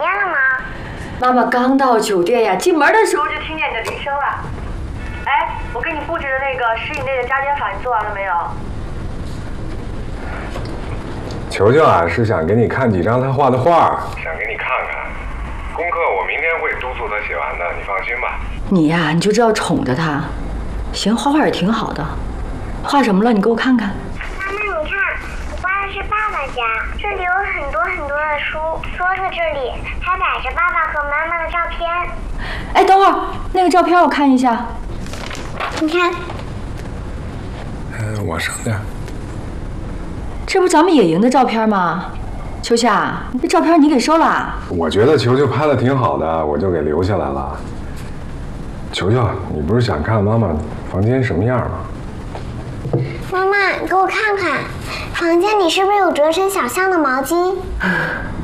店了吗？ 妈妈刚到酒店呀，进门的时候就听见你的铃声了。哎，我给你布置的那个10以内的加减法，你做完了没有？ 球球啊，是想给你看几张他画的画，想给你看看。功课我明天会督促他写完的，你放心吧。 你呀，你就知道宠着他。行，画画也挺好的。画什么了？你给我看看。 妈妈，你看，我画的是爸爸家，这里有很多很多的书，桌子这里还摆着爸爸和妈妈的照片。 哎，等会儿，那个照片我看一下。 你看， 我生的。 这不咱们野营的照片吗？秋夏，这照片你给收了？ 我觉得球球拍的挺好的，我就给留下来了。球球，你不是想看妈妈房间什么样吗？ 妈妈，你给我看看，房间里是不是有折成小象的毛巾？